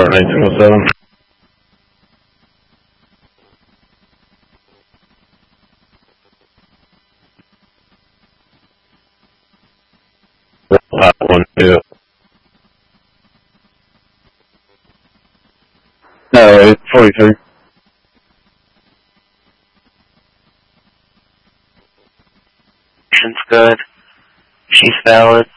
1907. Hot 1-2. No, it's 43. Good. She's valid.